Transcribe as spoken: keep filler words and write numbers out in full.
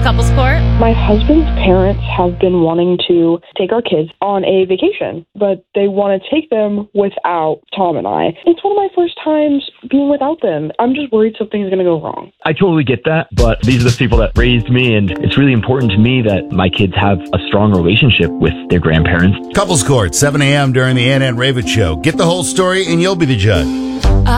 Couples Court. My husband's parents have been wanting to take our kids on a vacation, but they want to take them without Tom and I. It's one of my first times being without them. I'm just worried something's going to go wrong. I totally get that, but these are the people that raised me, and it's really important to me that my kids have a strong relationship with their grandparents. Couples Court, seven a.m. during the Ann and Ravitch Show. Get the whole story and you'll be the judge.